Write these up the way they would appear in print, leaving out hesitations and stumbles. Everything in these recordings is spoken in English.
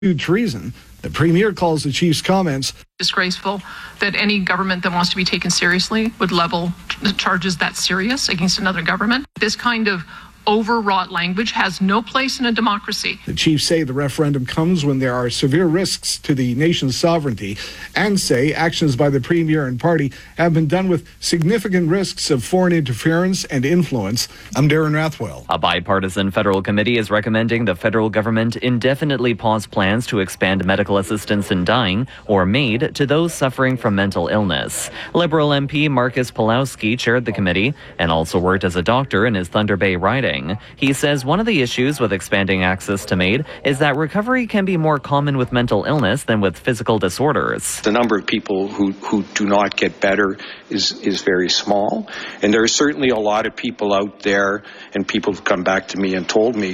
treason. The Premier calls the Chief's comments disgraceful, that any government that wants to be taken seriously would level charges that serious against another government. This kind of overwrought language has no place in a democracy. The Chiefs say the referendum comes when there are severe risks to the nation's sovereignty and say actions by the Premier and party have been done with significant risks of foreign interference and influence. I'm Darren Rathwell. A bipartisan federal committee is recommending the federal government indefinitely pause plans to expand medical assistance in dying or MAID to those suffering from mental illness. Liberal MP Marcus Pulowski chaired the committee and also worked as a doctor in his Thunder Bay riding. He says one of the issues with expanding access to MAID is that recovery can be more common with mental illness than with physical disorders. The number of people who do not get better is very small. And there are certainly a lot of people out there, and people have come back to me and told me,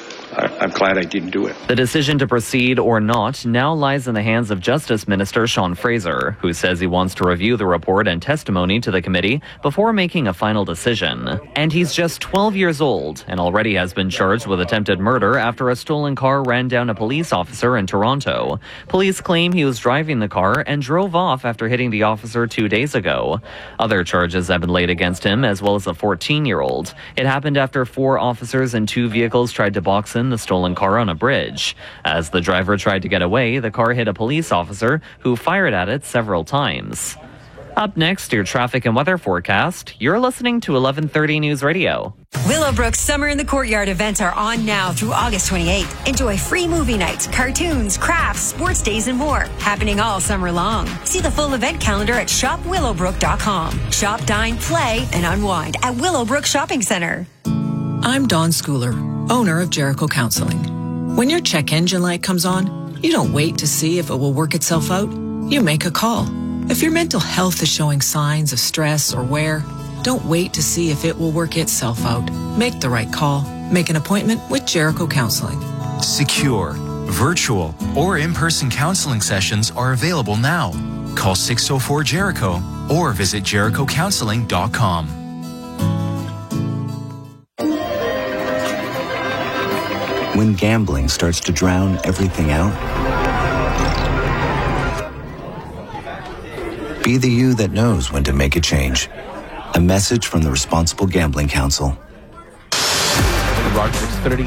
I'm glad I didn't do it. The decision to proceed or not now lies in the hands of Justice Minister Sean Fraser, who says he wants to review the report and testimony to the committee before making a final decision. And he's just 12 years old and already has been charged with attempted murder after a stolen car ran down a police officer in Toronto. Police claim he was driving the car and drove off after hitting the officer 2 days ago. Other charges have been laid against him, as well as a 14-year-old. It happened after 4 officers and 2 vehicles tried to box in the stolen car on a bridge. As the driver tried to get away, the car hit a police officer who fired at it several times. Up next, your traffic and weather forecast. You're listening to 1130 News Radio. Willowbrook's Summer in the Courtyard events are on now through August 28th. Enjoy free movie nights, cartoons, crafts, sports days, and more, happening all summer long. See the full event calendar at shopwillowbrook.com. Shop, dine, play, and unwind at Willowbrook Shopping Center. I'm Dawn Schooler, owner of Jericho Counseling. When your check engine light comes on, you don't wait to see if it will work itself out. You make a call. If your mental health is showing signs of stress or wear, don't wait to see if it will work itself out. Make the right call. Make an appointment with Jericho Counseling. Secure, virtual, or in-person counseling sessions are available now. Call 604-JERICHO or visit jerichocounseling.com. When gambling starts to drown everything out, be the you that knows when to make a change. A message from the Responsible Gambling Council.